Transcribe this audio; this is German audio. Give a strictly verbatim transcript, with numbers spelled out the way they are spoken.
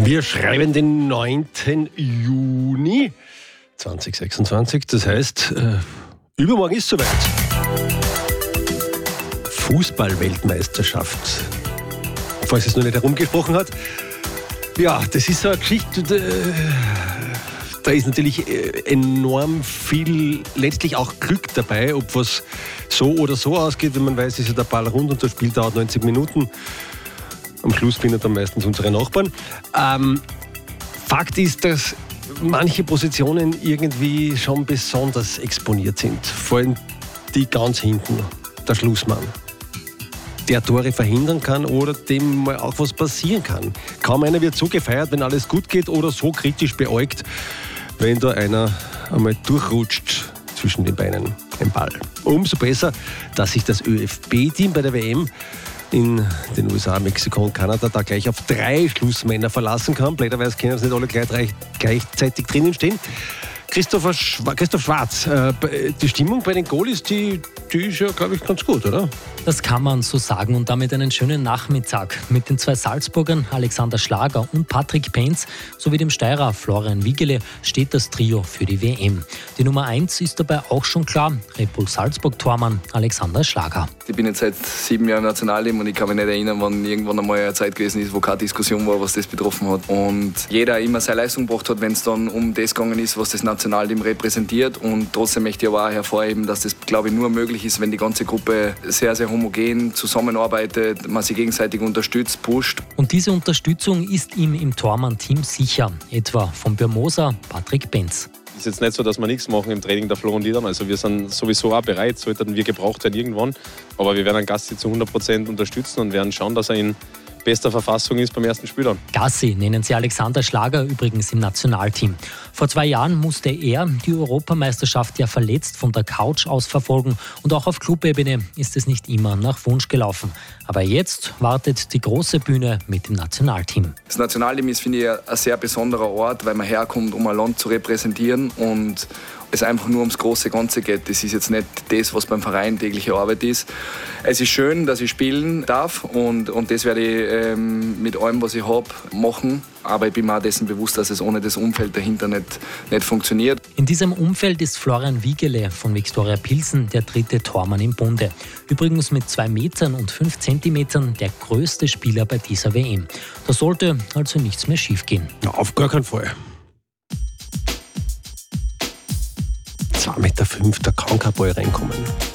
Wir schreiben den neunten Juni zweitausendsechsundzwanzig. Das heißt, äh, übermorgen ist es soweit. Fußball-Weltmeisterschaft. Falls es noch nicht herumgesprochen hat. Ja, das ist so eine Geschichte, äh, da ist natürlich enorm viel, letztlich auch Glück dabei, ob was so oder so ausgeht. Wenn man weiß, ist ja der Ball rund und das Spiel dauert neunzig Minuten. Am Schluss gewinnen dann meistens unsere Nachbarn. Ähm, Fakt ist, dass manche Positionen irgendwie schon besonders exponiert sind. Vor allem die ganz hinten, der Schlussmann, der Tore verhindern kann oder dem mal auch was passieren kann. Kaum einer wird so gefeiert, wenn alles gut geht, oder so kritisch beäugt, wenn da einer einmal durchrutscht zwischen den Beinen im Ball. Umso besser, dass sich das Ö F B-Team bei der W M in den U S A, Mexiko und Kanada da gleich auf drei Schlussmänner verlassen kann. Blöderweise können es nicht alle gleich, gleichzeitig drinnen stehen. Christopher Schwa- Christoph Schwarz, äh, die Stimmung bei den Goalies, die, die ist ja, glaube ich, ganz gut, oder? Das kann man so sagen, und damit einen schönen Nachmittag. Mit den zwei Salzburgern Alexander Schlager und Patrick Penz sowie dem Steirer Florian Wiegerle steht das Trio für die W M. Die Nummer eins ist dabei auch schon klar, Red Bull Salzburg-Tormann Alexander Schlager. Ich bin jetzt seit sieben Jahren im Nationalteam und ich kann mich nicht erinnern, wann irgendwann einmal eine Zeit gewesen ist, wo keine Diskussion war, was das betroffen hat. Und jeder immer seine Leistung gebracht hat, wenn es dann um das gegangen ist, was das Nationalteam repräsentiert. Und trotzdem möchte ich aber auch hervorheben, dass das, glaube ich, nur möglich ist, wenn die ganze Gruppe sehr, sehr homogen zusammenarbeitet, man sich gegenseitig unterstützt, pusht. Und diese Unterstützung ist ihm im Tormann-Team sicher, etwa vom Birmoser Patrick Penz. Es ist jetzt nicht so, dass wir nichts machen im Training, der Flo und ich dann. Also wir sind sowieso auch bereit, sollten wir gebraucht werden irgendwann. Aber wir werden einen Gassi zu hundert Prozent unterstützen und werden schauen, dass er in bester Verfassung ist beim ersten Spiel dann. Gassi nennen sie Alexander Schlager übrigens im Nationalteam. Vor zwei Jahren musste er die Europameisterschaft ja verletzt von der Couch aus verfolgen, und auch auf Clubebene ist es nicht immer nach Wunsch gelaufen. Aber jetzt wartet die große Bühne mit dem Nationalteam. Das Nationalteam ist, finde ich, ein sehr besonderer Ort, weil man herkommt, um ein Land zu repräsentieren und es einfach nur ums große Ganze geht. Das ist jetzt nicht das, was beim Verein tägliche Arbeit ist. Es ist schön, dass ich spielen darf, und, und das werde ich ähm, mit allem, was ich habe, machen. Aber ich bin mir auch dessen bewusst, dass es ohne das Umfeld dahinter nicht, nicht funktioniert. In diesem Umfeld ist Florian Wiegerle von Viktoria Pilsen der dritte Tormann im Bunde. Übrigens mit zwei Metern und fünf Zentimetern der größte Spieler bei dieser W M. Da sollte also nichts mehr schiefgehen. Ja, auf gar keinen Fall. zwei Meter fünf, da kann kein Ball reinkommen.